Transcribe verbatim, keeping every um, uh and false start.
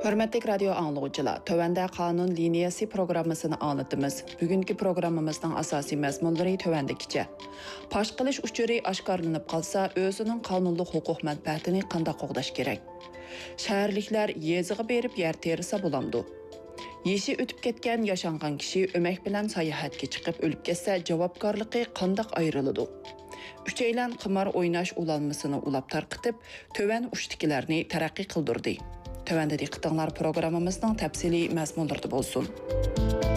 Hörmətli radio anlıqçılar, tövəndə qanun liniyası proqramısını anlatımız. Bugünkü proqramımızın asasi məzmunları tövəndəkiçə. Paş qilish uçuri aşkarlanıb qalsa, özünün qanunluq hüquq mənfəətini qanda qoğdaş gerek. Şəhərliklər yeziği berib yer terisa bulamdı. Yeşi ötüb ketken yaşanğan kişi ömək bilən sayahatga chiqib ölüb ketsə, javobgarlıqı qandaq ayrılıdı. Üçeylən qımar oynaş ulanmasını ulab tarqıtıb, tövən uçtikilərini tərəqqi qıldırdı. Tövəndə diqqətinizlər proqramımızın təfsili məzmunları bolsun.